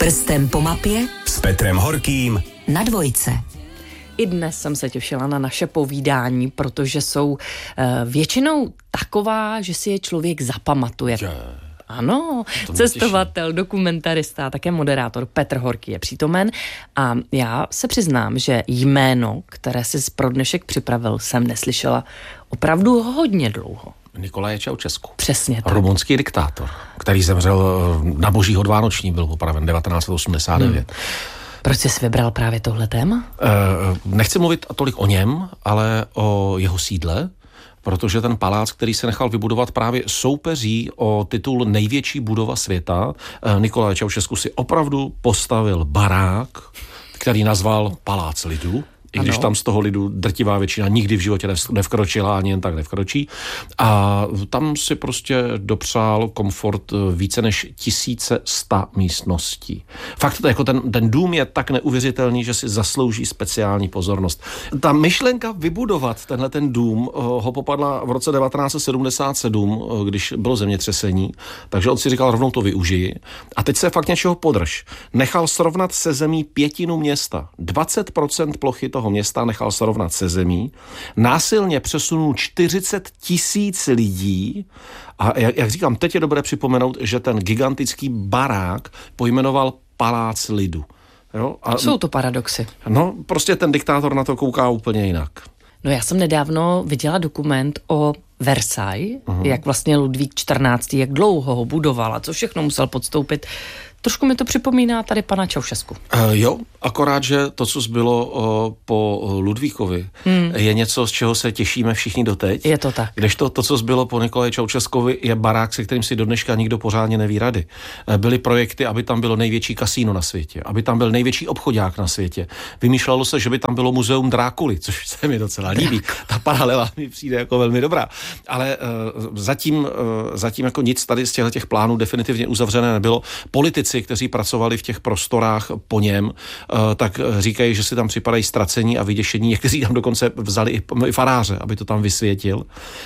Prstem po mapě s Petrem Horkým na Dvojce. I dnes jsem se těšila na naše povídání, protože jsou většinou taková, že si je člověk zapamatuje. Ano, cestovatel, dokumentarista, také moderátor Petr Horký je přítomen a já se přiznám, že jméno, které si pro dnešek připravil, jsem neslyšela opravdu hodně dlouho. Nikolaje Ceaușescu. Přesně tak. Rumunský diktátor, který zemřel na Božího Vánoční, byl popraven 1989. Proč jsi vybral právě tohle téma? Nechci mluvit tolik o něm, ale o jeho sídle, protože ten palác, který se nechal vybudovat, právě soupeří o titul největší budova světa. Nikolaj Ceaușescu si opravdu postavil barák, který nazval Palác lidu. I když tam z toho lidu drtivá většina nikdy v životě nevkročila, ani jen tak nevkročí. A tam si prostě dopřál komfort více než 1100 místností. Fakt, jako ten dům je tak neuvěřitelný, že si zaslouží speciální pozornost. Ta myšlenka vybudovat tenhle ten dům ho popadla v roce 1977, když bylo zemětřesení, takže on si říkal, rovnou to využiji. A teď se fakt něčeho podrž. Nechal srovnat se zemí pětinu města. 20% plochy toho města nechal srovnat se zemí, násilně přesunul 40 000 lidí a jak říkám, teď je dobré připomenout, že ten gigantický barák pojmenoval Palác lidu. Jo? A jsou to paradoxy. No, prostě ten diktátor na to kouká úplně jinak. No já jsem nedávno viděla dokument o Versailles, jak vlastně Ludvík XIV. Jak dlouho ho budoval a co všechno musel podstoupit. Trošku mi to připomíná tady pana Ceaușescu. Jo, akorát, že to, co zbylo po Ludvíkovi, je něco, z čeho se těšíme všichni doteď. Je to tak. Kdežto to, co zbylo po Nikolaji Ceaușescovi, je barák, se kterým si do dneška nikdo pořádně neví rady. Byly projekty, aby tam bylo největší kasíno na světě, aby tam byl největší obchodák na světě. Vymýšlelo se, že by tam bylo muzeum Drákuly, což se mi docela líbí. Ta paralela mi přijde jako velmi dobrá. Ale zatím jako nic tady z těch plánů definitivně uzavřené nebylo. Politici, kteří pracovali v těch prostorách po něm, tak říkají, že si tam připadají ztracení a vyděšení. Někteří tam dokonce vzali i faráře, aby to tam vysvětil.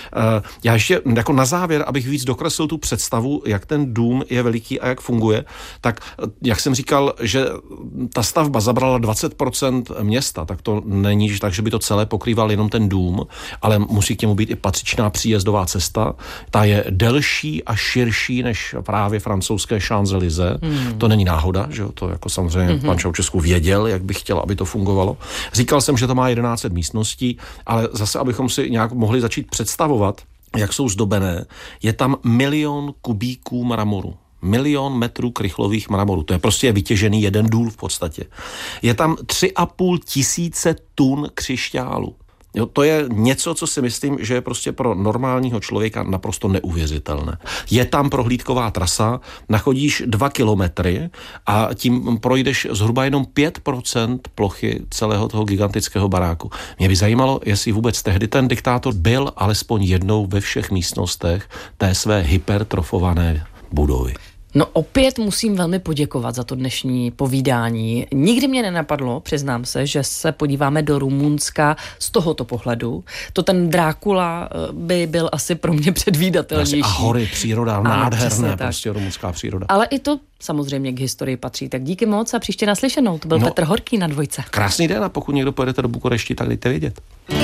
Já ještě jako na závěr, abych víc dokreslil tu představu, jak ten dům je veliký a jak funguje, tak jak jsem říkal, že ta stavba zabrala 20% města, tak to není tak, že by to celé pokrýval jenom ten dům, ale musí k němu být i patřičná příjezdová cesta. Ta je delší a širší než právě francouzské Champs-Élysées. To není náhoda, že jo, to jako samozřejmě pan Ceaușescu věděl, jak by chtěl, aby to fungovalo. Říkal jsem, že to má 11 místností, ale zase, abychom si nějak mohli začít představovat, jak jsou zdobené, je tam 1 000 000 kubíků mramoru. 1 000 000 metrů krychlových mramoru. To je prostě vytěžený jeden důl v podstatě. Je tam 3 500 tun křišťálu. Jo, to je něco, co si myslím, že je prostě pro normálního člověka naprosto neuvěřitelné. Je tam prohlídková trasa, nachodíš 2 kilometry a tím projdeš zhruba jenom 5% plochy celého toho gigantického baráku. Mě by zajímalo, jestli vůbec tehdy ten diktátor byl alespoň jednou ve všech místnostech té své hypertrofované budovy. No opět musím velmi poděkovat za to dnešní povídání. Nikdy mě nenapadlo, přiznám se, že se podíváme do Rumunska z tohoto pohledu. To ten Drákula by byl asi pro mě předvídatelnější. A hory, příroda, nádherné, prostě rumunská příroda. Ale i to samozřejmě k historii patří. Tak díky moc a příště naslyšenou. To byl Petr Horký na Dvojce. Krásný den a pokud někdo pojedete do Bukurešti, tak dejte vědět.